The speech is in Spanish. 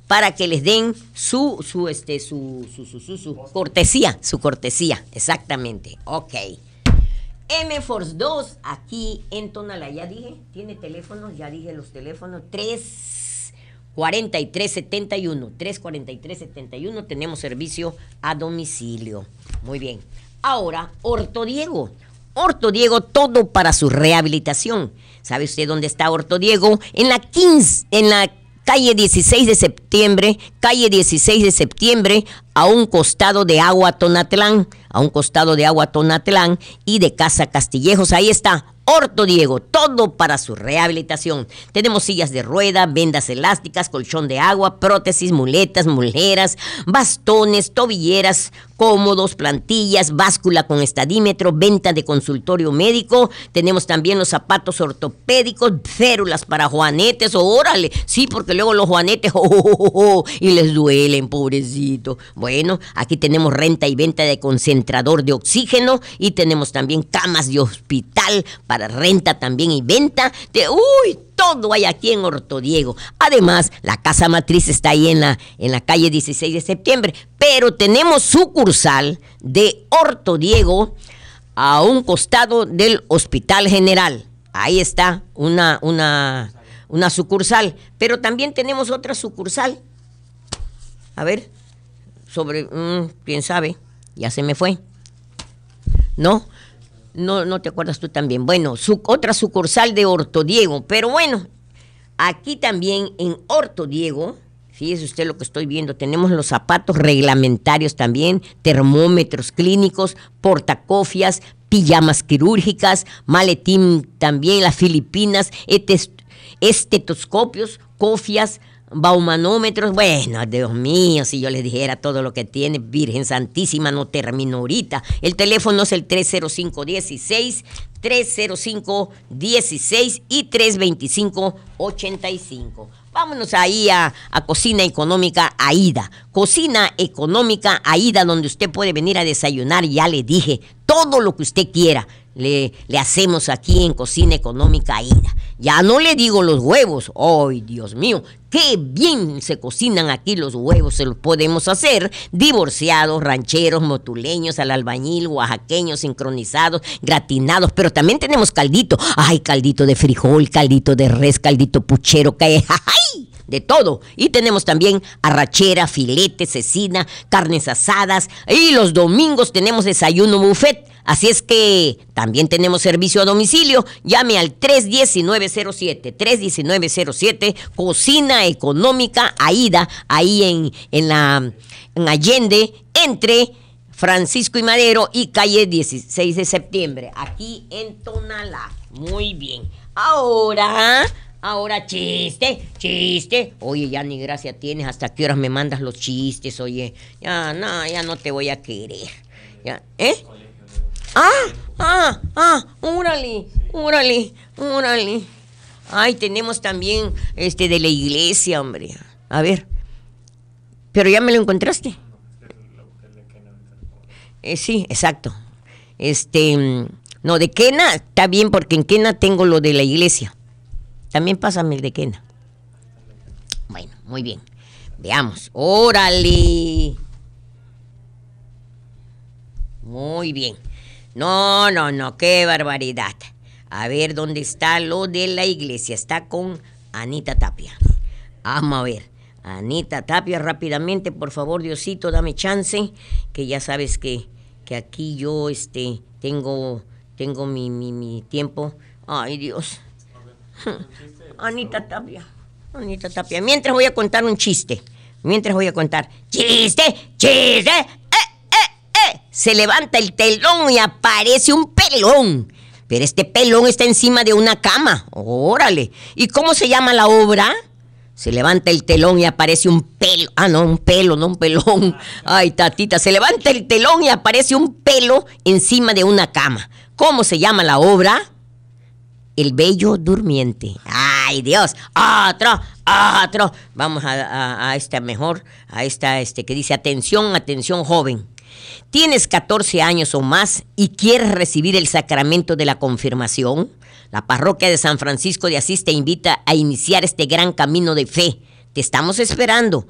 para que les den su cortesía, exactamente. Ok. M-Force 2, aquí en Tonalá, ya dije, tiene teléfonos, ya dije los teléfonos, 343-71, tenemos servicio a domicilio. Muy bien. Ahora, Orto Diego, todo para su rehabilitación. ¿Sabe usted dónde está Orto Diego? En la calle 16 de septiembre, a un costado de Agua Tonatlán, y de Casa Castillejos. Ahí está Orto Diego, todo para su rehabilitación. Tenemos sillas de rueda, vendas elásticas, colchón de agua, prótesis, muletas, muleras, bastones, tobilleras, cómodos, plantillas, báscula con estadímetro, venta de consultorio médico. Tenemos también los zapatos ortopédicos, férulas para juanetes, órale, sí, porque luego los juanetes, y les duelen, pobrecito. Bueno, aquí tenemos renta y venta de concentrador de oxígeno y tenemos también camas de hospital para renta también y venta de, todo hay aquí en Orto Diego. Además, la casa matriz está ahí en la calle 16 de septiembre, pero tenemos sucursal de Orto Diego a un costado del Hospital General. Ahí está una sucursal, pero también tenemos otra sucursal. A ver, quién sabe, ya se me fue. No te acuerdas tú también. Bueno, otra sucursal de Orto Diego, pero bueno, aquí también en Orto Diego, fíjese usted lo que estoy viendo, tenemos los zapatos reglamentarios también, termómetros clínicos, portacofias, pijamas quirúrgicas, maletín también, las Filipinas, estetoscopios, cofias, baumanómetros. Bueno, Dios mío, si yo les dijera todo lo que tiene, Virgen Santísima, no termino ahorita. El teléfono es el 305-16 y 325-85. Vámonos ahí a Cocina Económica Aida. Cocina Económica Aida, donde usted puede venir a desayunar, ya le dije, todo lo que usted quiera. Le hacemos aquí en Cocina Económica Aida. Ya no le digo los huevos. ¡Ay, Dios mío! ¡Qué bien se cocinan aquí los huevos! Se los podemos hacer divorciados, rancheros, motuleños, al albañil, oaxaqueños, sincronizados, gratinados. Pero también tenemos caldito. ¡Ay, caldito de frijol, caldito de res, caldito puchero! ¡Ay! De todo. Y tenemos también arrachera, filete, cecina, carnes asadas. Y los domingos tenemos desayuno buffet. Así es que también tenemos servicio a domicilio. Llame al 319-07, Cocina Económica Aida, ahí en Allende, entre Francisco y Madero y calle 16 de septiembre, aquí en Tonalá. Muy bien. Ahora, chiste. Oye, ya ni gracia tienes. ¿Hasta qué horas me mandas los chistes? Oye, ya no te voy a querer. Ya, órale. Ay, tenemos también de la iglesia, hombre. A ver. Pero ya me lo encontraste. Sí, exacto. No, de Quena está bien, porque en Quena tengo lo de la iglesia. También pásame el de Quena. Bueno, muy bien. Veamos. Órale. Muy bien. No, qué barbaridad. A ver, ¿dónde está lo de la iglesia? Está con Anita Tapia. Vamos a ver. Anita Tapia, rápidamente, por favor, Diosito, dame chance, que ya sabes que aquí yo tengo mi tiempo. Ay, Dios. Anita Tapia. Mientras voy a contar un chiste. ¡Chiste! Se levanta el telón y aparece un pelón. Pero este pelón está encima de una cama. Órale. ¿Y cómo se llama la obra? Se levanta el telón y aparece un pelo. No, un pelo, no un pelón. Ay, tatita. Se levanta el telón y aparece un pelo encima de una cama. ¿Cómo se llama la obra? El Bello Durmiente. ¡Ay, Dios! ¡Otro! Vamos a esta mejor. A esta que dice: atención, joven. ¿Tienes 14 años o más y quieres recibir el sacramento de la confirmación? La parroquia de San Francisco de Asís te invita a iniciar este gran camino de fe. Te estamos esperando.